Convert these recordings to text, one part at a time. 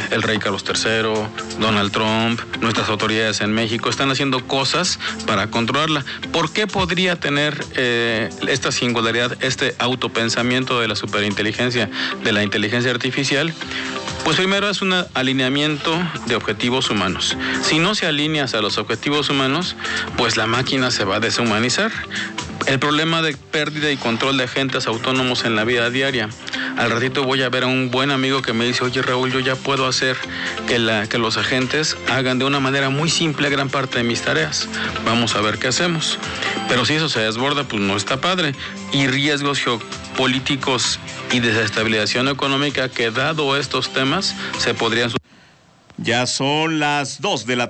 el rey Carlos III, Donald Trump, nuestras autoridades en México están haciendo cosas para controlarla. ¿Por qué podría tener esta singularidad, este autopensamiento de la superinteligencia, de la inteligencia artificial? Pues primero es un alineamiento de objetivos humanos. Si no se alineas a los objetivos humanos, pues la máquina se va a deshumanizar. El problema de pérdida y control de agentes autónomos en la vida diaria. Al ratito voy a ver a un buen amigo que me dice, oye Raúl, yo ya puedo hacer que los agentes hagan de una manera muy simple gran parte de mis tareas. Vamos a ver qué hacemos. Pero si eso se desborda, pues no está padre. Y riesgos geopolíticos y desestabilización económica que, dado estos temas, se podrían... Ya son las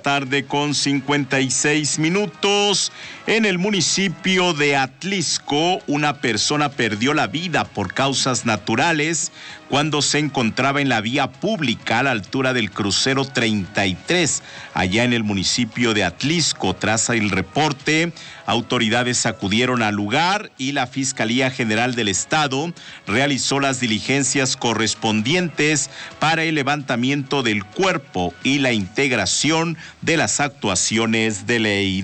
2:56 p.m. En el municipio de Atlisco, una persona perdió la vida por causas naturales cuando se encontraba en la vía pública a la altura del crucero 33, allá en el municipio de Atlisco. Tras el reporte, autoridades acudieron al lugar y la Fiscalía General del Estado realizó las diligencias correspondientes para el levantamiento del cuerpo y la integración de las actuaciones de ley.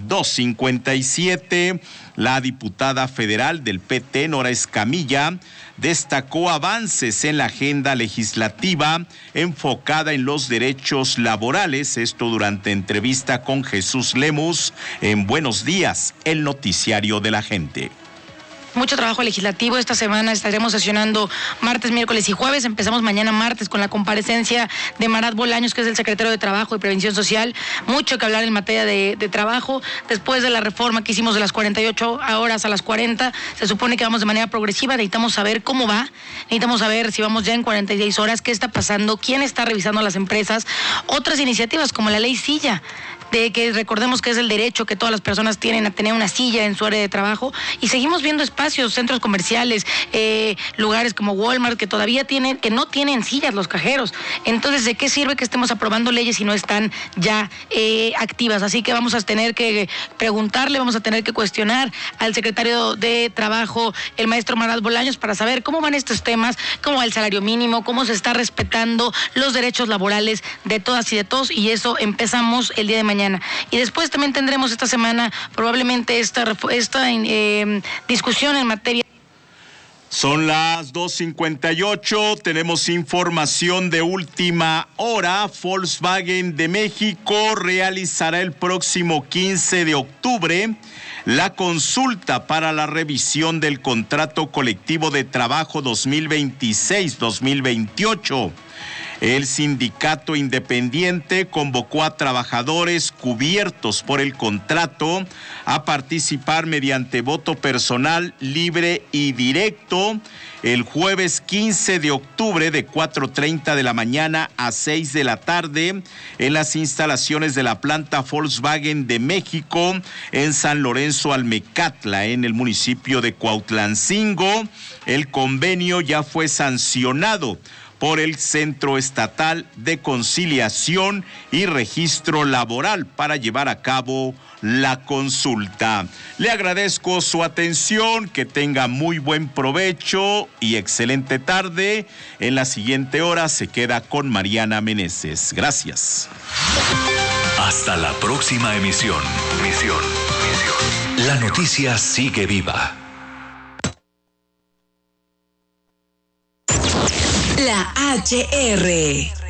2:57, la diputada federal del PT, Nora Escamilla, destacó avances en la agenda legislativa enfocada en los derechos laborales, esto durante entrevista con Jesús Lemus en Buenos Días, el noticiario de la gente. Mucho trabajo legislativo. Esta semana estaremos sesionando martes, miércoles y jueves. Empezamos mañana martes con la comparecencia de Marat Bolaños, que es el secretario de Trabajo y Prevención Social. Mucho que hablar en materia de trabajo. Después de la reforma que hicimos de las 48 horas a las 40, se supone que vamos de manera progresiva. Necesitamos saber cómo va. Necesitamos saber si vamos ya en 46 horas, qué está pasando, quién está revisando las empresas. Otras iniciativas como la ley Silla, de que recordemos que es el derecho que todas las personas tienen a tener una silla en su área de trabajo, y seguimos viendo espacios, centros comerciales, lugares como Walmart que no tienen sillas los cajeros. Entonces, ¿de qué sirve que estemos aprobando leyes si no están ya activas? Así que vamos a tener que preguntarle, vamos a tener que cuestionar al secretario de Trabajo, el maestro Marat Bolaños, para saber cómo van estos temas, cómo va el salario mínimo, cómo se está respetando los derechos laborales de todas y de todos, y eso empezamos el día de mañana. Y después también tendremos esta semana probablemente esta discusión en materia. Son las 2:58, tenemos información de última hora. Volkswagen de México realizará el próximo 15 de octubre la consulta para la revisión del contrato colectivo de trabajo 2026-2028. El sindicato independiente convocó a trabajadores cubiertos por el contrato a participar mediante voto personal libre y directo el jueves 15 de octubre de 4:30 de la mañana a 6 de la tarde en las instalaciones de la planta Volkswagen de México en San Lorenzo Almecatla, en el municipio de Cuautlancingo. El convenio ya fue sancionado por el Centro Estatal de Conciliación y Registro Laboral para llevar a cabo la consulta. Le agradezco su atención, que tenga muy buen provecho y excelente tarde. En la siguiente hora se queda con Mariana Meneses. Gracias. Hasta la próxima emisión. La noticia sigue viva. La HR